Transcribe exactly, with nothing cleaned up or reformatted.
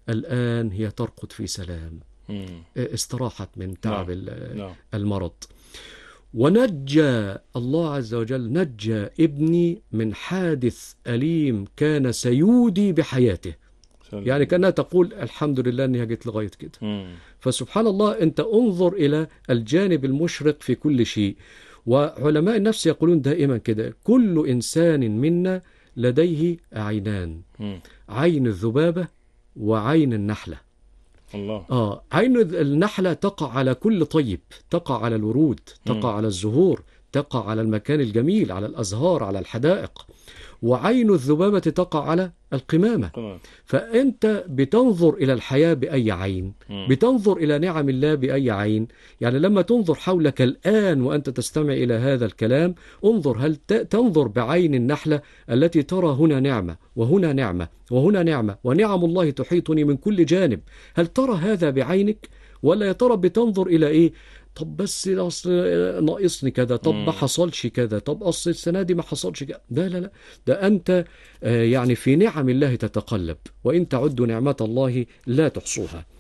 الآن هي ترقد في سلام، مم. استراحت من تعب نعم. ال- نعم. المرض. ونجى الله عز وجل، نجى ابني من حادث أليم كان سيودي بحياته. سلام. يعني كأنها تقول الحمد لله أنها جت لغاية كده. مم. فسبحان الله، أنت انظر إلى الجانب المشرق في كل شيء. وعلماء النفس يقولون دائما كده: كل إنسان منا لديه عينان، مم. عين الذبابة وعين النحلة. الله. آه عين النحلة تقع على كل طيب، تقع على الورود، تقع مم. على الزهور، تقع على المكان الجميل، على الأزهار، على الحدائق. وعين الذبابة تقع على القمامة. تمام. فأنت بتنظر إلى الحياة بأي عين؟ مم. بتنظر إلى نعم الله بأي عين؟ يعني لما تنظر حولك الآن وأنت تستمع إلى هذا الكلام، انظر، هل ت- تنظر بعين النحلة التي ترى هنا نعمة وهنا نعمة وهنا نعمة، ونعم الله تحيطني من كل جانب؟ هل ترى هذا بعينك؟ ولا يا ترى بتنظر إلى إيه؟ طب بس أصل ناقصني كذا، طب ما مم. حصلش كذا، طب أصل السنة دي ما حصلش كذا. لا لا لا، ده أنت آه، يعني في نعم الله تتقلب، وإن تعدوا نعمة الله لا تحصوها.